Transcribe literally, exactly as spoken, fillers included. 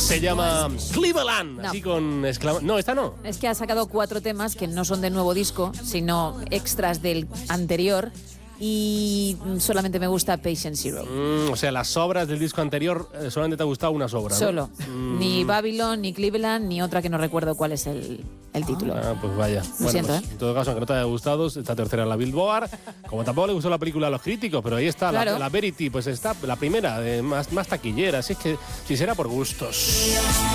Se llama Cleveland, No. así con exclama... No, esta no. Es que ha sacado cuatro temas que no son del nuevo disco, sino extras del anterior. Y solamente me gusta Patient Zero. Mm, o sea, las obras del disco anterior, eh, solamente te ha gustado una sobra, ¿no? Solo. Mm. Ni Babylon, ni Cleveland, ni otra que no recuerdo cuál es el, el título. Ah, pues vaya. Lo Bueno, siento, pues, ¿eh? en todo caso, aunque no te haya gustado, esta tercera en la Billboard. Como tampoco le gustó la película a los críticos, pero ahí está, Claro. la, la Verity, pues está la primera, de más, más taquillera. Así es que si será por gustos.